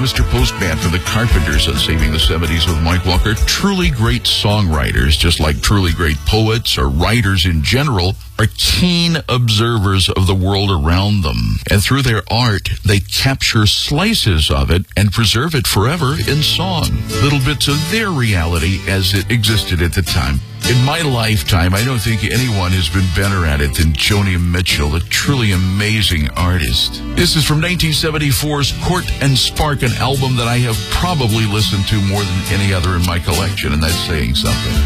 Mr. Postman from the Carpenters on Saving the 70s with Mike Walker. Truly great songwriters, just like truly great poets or writers in general, are keen observers of the world around them. And through their art, they capture slices of it and preserve it forever in song. Little bits of their reality as it existed at the time. In my lifetime, I don't think anyone has been better at it than Joni Mitchell, a truly amazing artist. This is from 1974's Court and Spark, an album that I have probably listened to more than any other in my collection, and that's saying something.